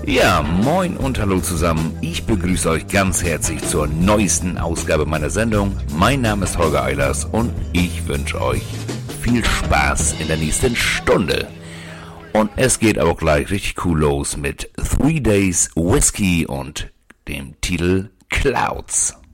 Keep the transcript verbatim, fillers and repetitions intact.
Ja, moin und hallo zusammen. Ich begrüße euch ganz herzlich zur neuesten Ausgabe meiner Sendung. Mein Name ist Holger Eilers und ich wünsche euch viel Spaß in der nächsten Stunde. Und es geht auch gleich richtig cool los mit Three Days Whiskey und dem Titel Clouds.